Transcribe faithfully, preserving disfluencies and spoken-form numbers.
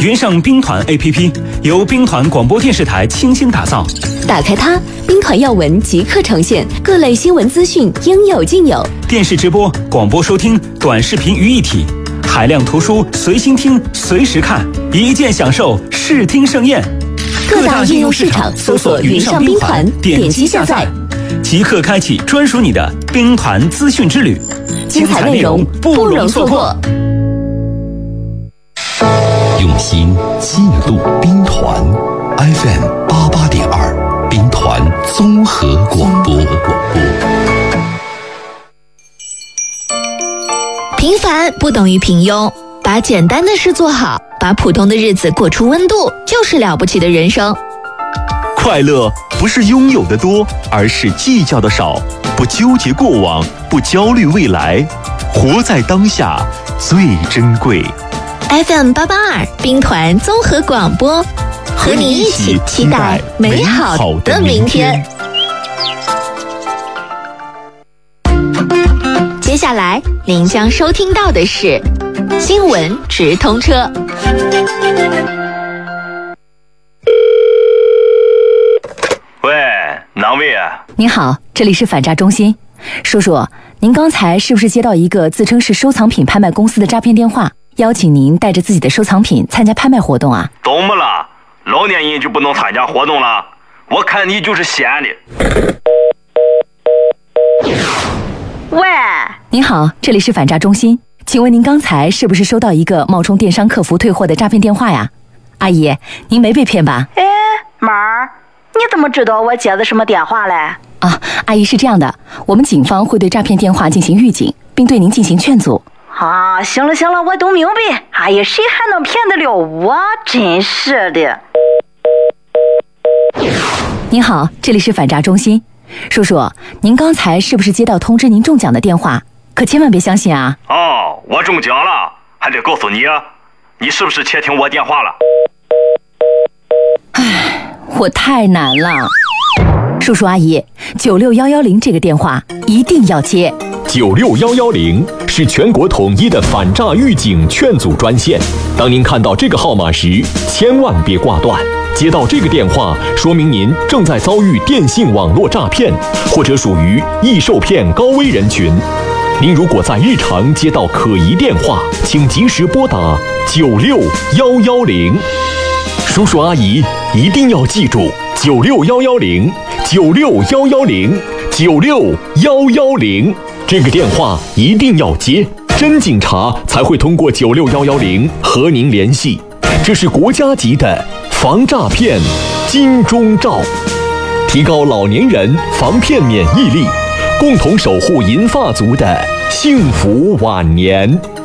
云上兵团 A P P 由兵团广播电视台倾心打造。 打开它，兵团要闻即刻呈现，各类新闻资讯应有尽有。 电视直播、广播收听、短视频于一体，海量图书随心听、随时看，一键享受视听盛宴。 各大应用市场搜索云上兵团，点击下载， 即刻开启专属你的兵团资讯之旅， 精彩内容不容错过。 用心记录兵团 F M 八八点二，兵团综合广播。 平凡不等于平庸，把简单的事做好，把普通的日子过出温度，就是了不起的人生。 快乐不是拥有的多，而是计较的少。不纠结过往，不焦虑未来，活在当下最珍贵。 F M 八八二兵团综合广播，和你一起期待美好的明天。接下来您将收听到的是新闻直通车。 喂，哪位啊？ 您好，这里是反诈中心。叔叔，您刚才是不是接到一个自称是收藏品拍卖公司的诈骗电话，邀请您带着自己的收藏品参加拍卖活动啊？ 懂么了？老年人就不能参加活动了？我看你就是闲的。 喂， 您好，这里是反诈中心，请问您刚才是不是收到一个冒充电商客服退货的诈骗电话呀？阿姨，您没被骗吧？ 哎，妈儿，你怎么知道我接的什么电话嘞？ 啊，阿姨是这样的，我们警方会对诈骗电话进行预警，并对您进行劝阻。 啊，行了行了，我都明白。哎呀，谁还能骗得了我？真是的。 您好，这里是反诈中心。叔叔，您刚才是不是接到通知您中奖的电话？可千万别相信啊！ 哦，我中奖了，还得告诉你啊，你是不是窃听我电话了？ 唉，我太难了。叔叔阿姨，九六幺幺零这个电话一定要接。 九六幺幺零是全国统一的反诈预警劝阻专线。当您看到这个号码时，千万别挂断。接到这个电话，说明您正在遭遇电信网络诈骗，或者属于易受骗高危人群。您如果在日常接到可疑电话，请及时拨打九六幺幺零。叔叔阿姨一定要记住九六幺幺零，九六幺幺零，九六幺幺零，这个电话一定要接，真警察才会通过九六幺幺零和您联系。这是国家级的防诈骗金钟罩，提高老年人防骗免疫力，共同守护银发族的幸福晚年。